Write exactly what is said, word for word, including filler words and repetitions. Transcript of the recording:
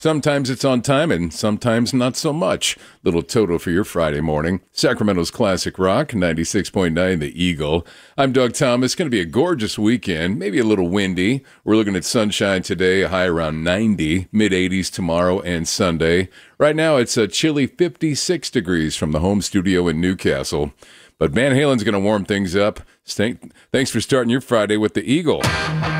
Sometimes it's on time and sometimes not so much. Little Toto for your Friday morning. Sacramento's Classic Rock, ninety-six point nine The Eagle. I'm Doug Thomas. It's going to be a gorgeous weekend, maybe a little windy. We're looking at sunshine today, a high around ninety, mid-eighties tomorrow and Sunday. Right now it's a chilly fifty-six degrees from the home studio in Newcastle. But Van Halen's going to warm things up. Thanks for starting your Friday with The Eagle.